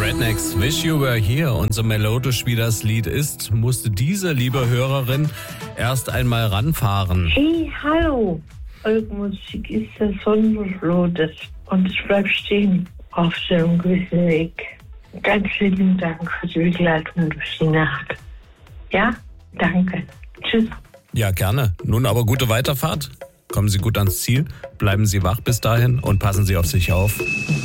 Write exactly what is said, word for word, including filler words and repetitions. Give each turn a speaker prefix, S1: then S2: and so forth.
S1: Rednecks, Wish You Were Here. Und so melodisch wie das Lied ist, musste diese liebe Hörerin erst einmal ranfahren.
S2: Hey, hallo. Eure Musik ist das Sonnenblutet und ich bleib stehen auf dem gewissen Weg. Ganz vielen Dank für die Begleitung durch die Nacht. Ja, danke. Tschüss.
S1: Ja, gerne. Nun aber gute Weiterfahrt. Kommen Sie gut ans Ziel, bleiben Sie wach bis dahin und passen Sie auf sich auf.